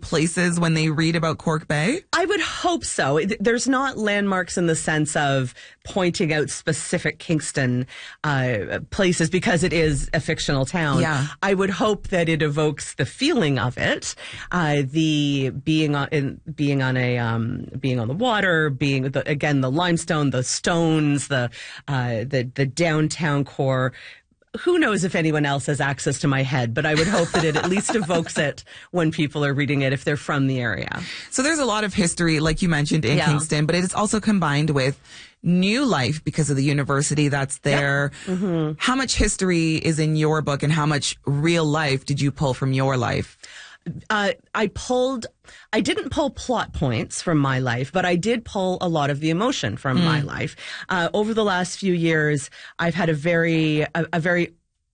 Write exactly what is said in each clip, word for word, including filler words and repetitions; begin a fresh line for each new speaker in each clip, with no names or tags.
places when they read about Cork Bay?
I would hope so. There's not landmarks in the sense of pointing out specific Kingston uh, places because it is a fictional town.
Yeah.
I would hope that it evokes the feeling of it, uh, the being on in, being on a um, being on the water, being the, again the limestone, the stones, the uh, the the downtown core. Who knows if anyone else has access to my head, but I would hope that it at least evokes it when people are reading it if they're from the area.
So there's a lot of history, like you mentioned, in
Yeah.
Kingston, but it is also combined with new life because of the university that's there.
Yep. Mm-hmm.
How much history is in your book and how much real life did you pull from your life?
Uh, I pulled, I didn't pull plot points from my life, but I did pull a lot of the emotion from mm. my life. Uh, over the last few years, I've had a very, a, a very,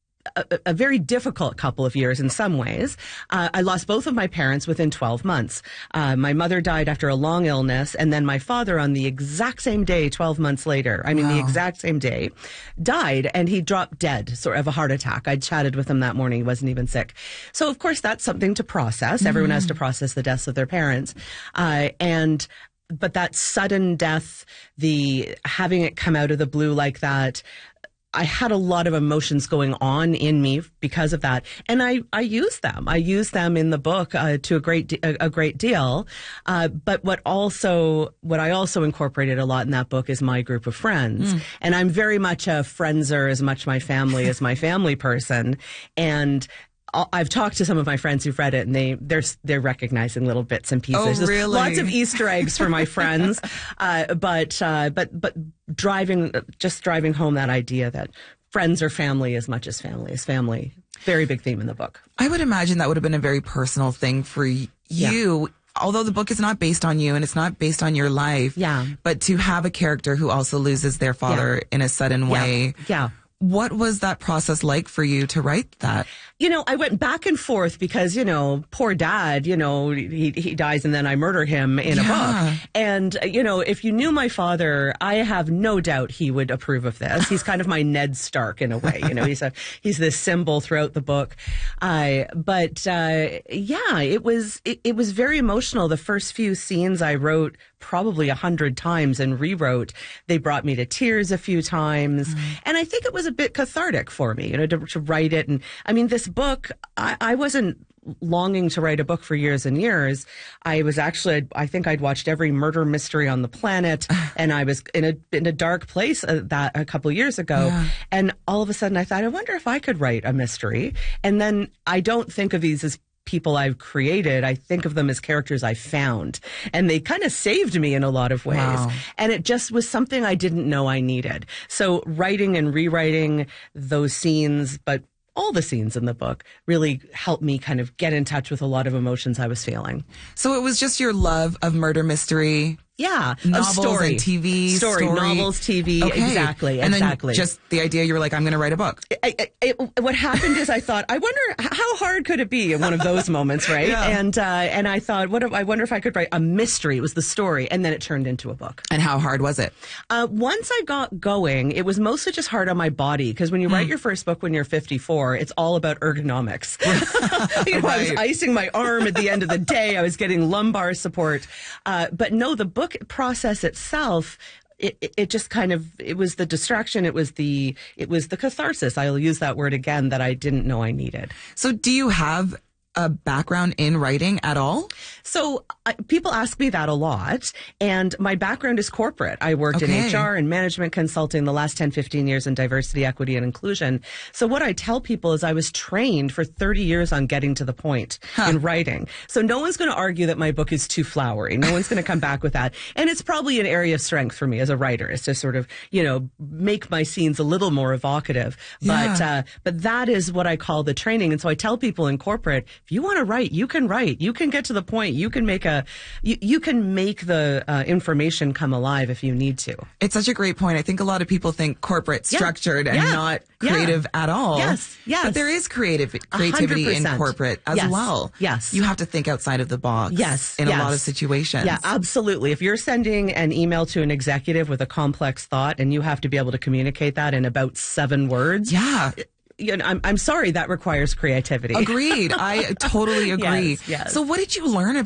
A, a very difficult couple of years in some ways. Uh, I lost both of my parents within twelve months. Uh, my mother died after a long illness, and then my father on the exact same day, twelve months later, I mean, wow. the exact same day, died, and he dropped dead, sort of a heart attack. I chatted with him that morning. He wasn't even sick. So, of course, that's something to process. Mm-hmm. Everyone has to process the deaths of their parents. Uh, and But that sudden death, the having it come out of the blue like that, I had a lot of emotions going on in me because of that, and I, I use them. I use them in the book uh, to a great de- a, a great deal. Uh, but what also what I also incorporated a lot in that book is my group of friends, mm. and I'm very much a friendser, as much my family as my family person, and I've talked to some of my friends who've read it, and they they're they're recognizing little bits and pieces.
Oh, really?
There's lots of Easter eggs for my friends, uh, but uh, but but driving just driving home that idea that friends are family as much as family is family. Very big theme in the book.
I would imagine that would have been a very personal thing for y-
Yeah.
you. Although the book is not based on you and it's not based on your life.
Yeah.
But to have a character who also loses their father
Yeah.
in a sudden way.
Yeah. yeah.
What was that process like for you to write that?
You know, I went back and forth because, you know, poor dad, you know, he he dies and then I murder him in
Yeah.
a book. And, you know, if you knew my father, I have no doubt he would approve of this. He's kind of my Ned Stark in a way. You know, he's a he's this symbol throughout the book. Uh, but, uh, yeah, it was it, it was very emotional. The first few scenes I wrote probably a hundred times and rewrote. They brought me to tears a few times. Mm. And I think it was a bit cathartic for me, you know, to, to write it. And I mean, this book, I, I wasn't longing to write a book for years and years. I was actually, I think I'd watched every murder mystery on the planet, and I was in a in a dark place uh, that a couple years ago.
Yeah.
And all of a sudden I thought, I wonder if I could write a mystery. And then I don't think of these as people I've created. I think of them as characters I found, and they kind of saved me in a lot of ways.
Wow.
And it just was something I didn't know I needed. So writing and rewriting those scenes, but all the scenes in the book really helped me kind of get in touch with a lot of emotions I was feeling.
So it was just your love of murder mystery.
Yeah,
novels
of story,
and T V,
story,
story.
novels, T V,
Okay.
exactly,
and
exactly.
then just the idea you were like, I'm going to write a book.
I, I, it, what happened is I thought, I wonder how hard could it be in one of those moments, right?
Yeah.
And uh, and I thought, what if, I wonder if I could write a mystery. It was the story, and then it turned into a book.
And how hard was it?
Uh, once I got going, it was mostly just hard on my body, because when you mm. write your first book when you're fifty-four, it's all about ergonomics. you know,
Right.
I was icing my arm at the end of the day. I was getting lumbar support. Uh, but no, the book process itself, It, it, it just kind of, it was the distraction. It was the, it was the catharsis. I'll use that word again that I didn't know I needed.
So do you have a background in writing at all?
So uh, people ask me that a lot, and my background is corporate. I worked
Okay.
in H R and management consulting the last ten, fifteen years in diversity, equity, and inclusion. So what I tell people is I was trained for thirty years on getting to the point
huh.
in writing. So no one's going to argue that my book is too flowery. No one's going to come back with that. And it's probably an area of strength for me as a writer, is to sort of, you know, make my scenes a little more evocative.
Yeah.
But, uh, but that is what I call the training. And so I tell people in corporate, if you want to write, you can write. You can get to the point. You can make a, you, you can make the uh, information come alive if you need to.
It's such a great point. I think a lot of people think corporate,
Yeah.
structured, and
Yeah.
not creative
Yeah.
at all.
Yes, yes.
But there is creative creativity in
one hundred percent.
corporate as
Yes.
well.
Yes.
You have to think outside of the box.
Yes,
In
yes.
a lot of situations.
Yeah, absolutely. If you're sending an email to an executive with a complex thought and you have to be able to communicate that in about seven words.
Yeah.
You know, I'm, I'm sorry, that requires creativity.
Agreed. I totally agree.
Yes, yes.
So what did you learn about